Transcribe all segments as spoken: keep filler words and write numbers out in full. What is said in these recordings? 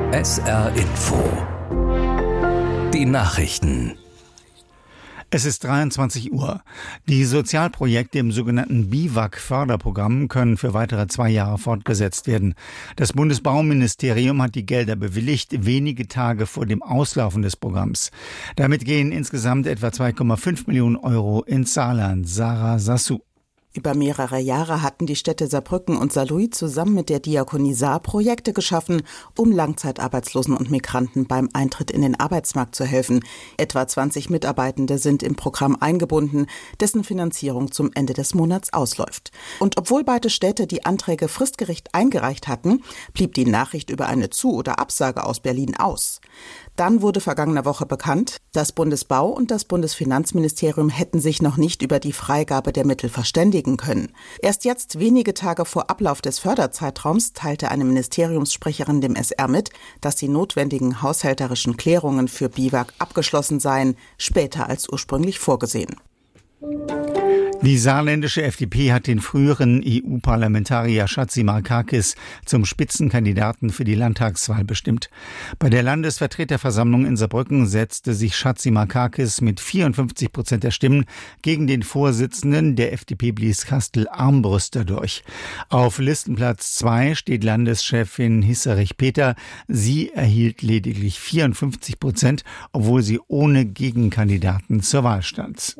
S R Info. Die Nachrichten. Es ist dreiundzwanzig Uhr. Die Sozialprojekte im sogenannten B I W A C-Förderprogramm können für weitere zwei Jahre fortgesetzt werden. Das Bundesbauministerium hat die Gelder bewilligt, wenige Tage vor dem Auslaufen des Programms. Damit gehen insgesamt etwa zwei Komma fünf Millionen Euro ins Saarland. Sarah Sassou. Über mehrere Jahre hatten die Städte Saarbrücken und Saarlouis zusammen mit der Diakonie Saar Projekte geschaffen, um Langzeitarbeitslosen und Migranten beim Eintritt in den Arbeitsmarkt zu helfen. Etwa zwanzig Mitarbeitende sind im Programm eingebunden, dessen Finanzierung zum Ende des Monats ausläuft. Und obwohl beide Städte die Anträge fristgerecht eingereicht hatten, blieb die Nachricht über eine Zu- oder Absage aus Berlin aus. Dann wurde vergangene Woche bekannt, das Bundesbau- und das Bundesfinanzministerium hätten sich noch nicht über die Freigabe der Mittel verständigen können. Erst jetzt, wenige Tage vor Ablauf des Förderzeitraums, teilte eine Ministeriumssprecherin dem S R mit, dass die notwendigen haushälterischen Klärungen für B I W A C abgeschlossen seien, später als ursprünglich vorgesehen. Die saarländische F D P hat den früheren E U-Parlamentarier Chatzimarkakis zum Spitzenkandidaten für die Landtagswahl bestimmt. Bei der Landesvertreterversammlung in Saarbrücken setzte sich Chatzimarkakis mit vierundfünfzig Prozent der Stimmen gegen den Vorsitzenden der F D P Blies Kastel Armbrüster durch. Auf Listenplatz zwei steht Landeschefin Hisserich Peter. Sie erhielt lediglich vierundfünfzig Prozent, obwohl sie ohne Gegenkandidaten zur Wahl stand.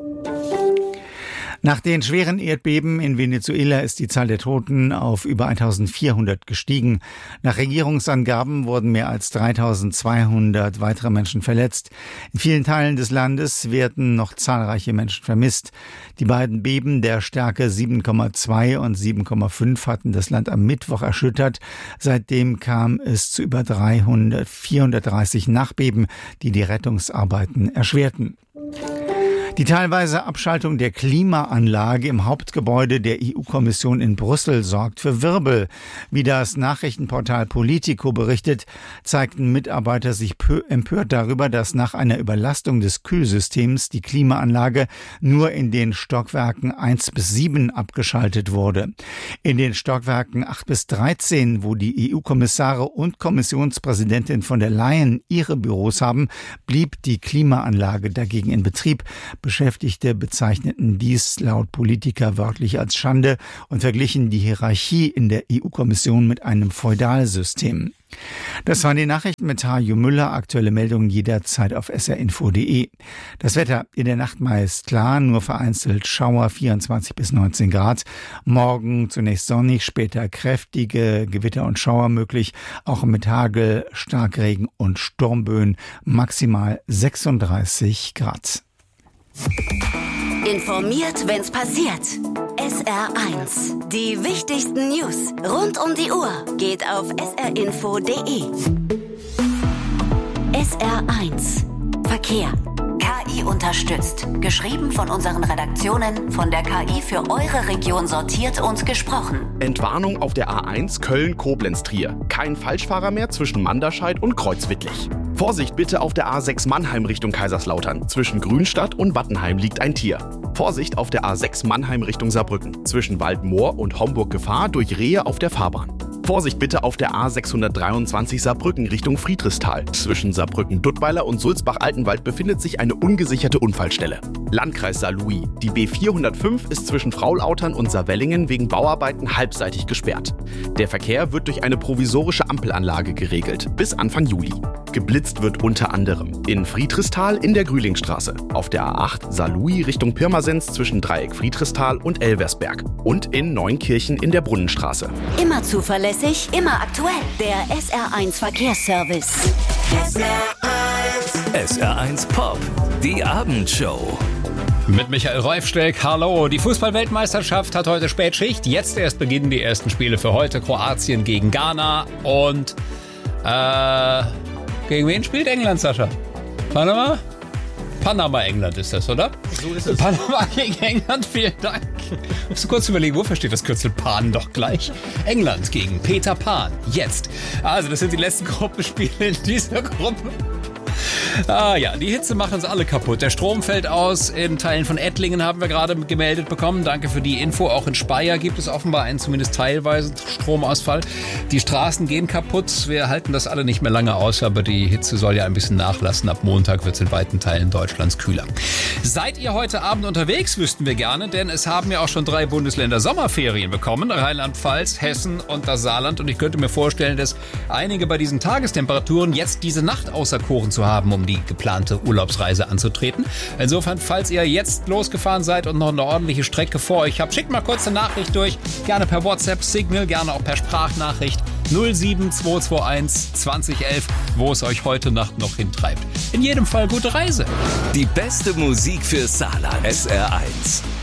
Nach den schweren Erdbeben in Venezuela ist die Zahl der Toten auf über eintausendvierhundert gestiegen. Nach Regierungsangaben wurden mehr als dreitausendzweihundert weitere Menschen verletzt. In vielen Teilen des Landes werden noch zahlreiche Menschen vermisst. Die beiden Beben der Stärke sieben Komma zwei und sieben Komma fünf hatten das Land am Mittwoch erschüttert. Seitdem kam es zu über dreihundert, vierhundertdreißig Nachbeben, die die Rettungsarbeiten erschwerten. Die teilweise Abschaltung der Klimaanlage im Hauptgebäude der E U-Kommission in Brüssel sorgt für Wirbel. Wie das Nachrichtenportal Politico berichtet, zeigten Mitarbeiter sich empört darüber, dass nach einer Überlastung des Kühlsystems die Klimaanlage nur in den Stockwerken eins bis sieben abgeschaltet wurde. In den Stockwerken acht bis dreizehn, wo die E U-Kommissare und Kommissionspräsidentin von der Leyen ihre Büros haben, blieb die Klimaanlage dagegen in Betrieb. Beschäftigte bezeichneten dies laut Politiker wörtlich als Schande und verglichen die Hierarchie in der E U-Kommission mit einem Feudalsystem. Das waren die Nachrichten mit Hajo Müller. Aktuelle Meldungen jederzeit auf s r info punkt d e. Das Wetter in der Nacht meist klar, nur vereinzelt Schauer, vierundzwanzig bis neunzehn Grad. Morgen zunächst sonnig, später kräftige Gewitter und Schauer möglich, auch mit Hagel, Starkregen und Sturmböen, maximal sechsunddreißig Grad. Informiert, wenn's passiert. S R eins. Die wichtigsten News rund um die Uhr geht auf s r info punkt d e. S R eins. Verkehr. K I unterstützt. Geschrieben von unseren Redaktionen, von der K I für eure Region sortiert und gesprochen. Entwarnung auf der A eins Köln-Koblenz-Trier. Kein Falschfahrer mehr zwischen Manderscheid und Kreuzwittlich. Vorsicht bitte auf der A sechs Mannheim Richtung Kaiserslautern. Zwischen Grünstadt und Wattenheim liegt ein Tier. Vorsicht auf der A sechs Mannheim Richtung Saarbrücken. Zwischen Waldmoor und Homburg Gefahr durch Rehe auf der Fahrbahn. Vorsicht bitte auf der A sechshundertdreiundzwanzig Saarbrücken Richtung Friedrichsthal. Zwischen Saarbrücken-Duttweiler und Sulzbach-Altenwald befindet sich eine ungesicherte Unfallstelle. Landkreis Saarlouis. Die B vierhundertfünf ist zwischen Fraulautern und Saarwellingen wegen Bauarbeiten halbseitig gesperrt. Der Verkehr wird durch eine provisorische Ampelanlage geregelt. Bis Anfang Juli. Geblitzt wird unter anderem in Friedrichsthal in der Grühlingstraße, auf der A acht Saarlouis Richtung Pirmasens zwischen Dreieck Friedrichsthal und Elversberg und in Neunkirchen in der Brunnenstraße. Immer zuverlässig, immer aktuell. Der S R eins Verkehrsservice. S R eins. S R eins Pop. Die Abendshow. Mit Michael Reufsteck, hallo. Die Fußball-Weltmeisterschaft hat heute Spätschicht. Jetzt erst beginnen die ersten Spiele für heute. Kroatien gegen Ghana und äh, gegen wen spielt England, Sascha? Panama? Panama, England ist das, oder? So ist es. Panama gegen England, vielen Dank. Musst du kurz überlegen, wofür steht das Kürzel Pan doch gleich? England gegen Peter Pan, jetzt. Also, das sind die letzten Gruppenspiele in dieser Gruppe. Ah ja, die Hitze macht uns alle kaputt. Der Strom fällt aus. In Teilen von Ettlingen haben wir gerade gemeldet bekommen. Danke für die Info. Auch in Speyer gibt es offenbar einen zumindest teilweise Stromausfall. Die Straßen gehen kaputt. Wir halten das alle nicht mehr lange aus, aber die Hitze soll ja ein bisschen nachlassen. Ab Montag wird es in weiten Teilen Deutschlands kühler. Seid ihr heute Abend unterwegs, wüssten wir gerne, denn es haben ja auch schon drei Bundesländer Sommerferien bekommen. Rheinland-Pfalz, Hessen und das Saarland. Und ich könnte mir vorstellen, dass einige bei diesen Tagestemperaturen jetzt diese Nacht auserkoren zu haben, um die geplante Urlaubsreise anzutreten. Insofern, falls ihr jetzt losgefahren seid und noch eine ordentliche Strecke vor euch habt, schickt mal kurz eine Nachricht durch. Gerne per WhatsApp, Signal, gerne auch per Sprachnachricht. null sieben zwei zwei eins zwanzig elf, wo es euch heute Nacht noch hintreibt. In jedem Fall gute Reise. Die beste Musik für Saarland. S R eins.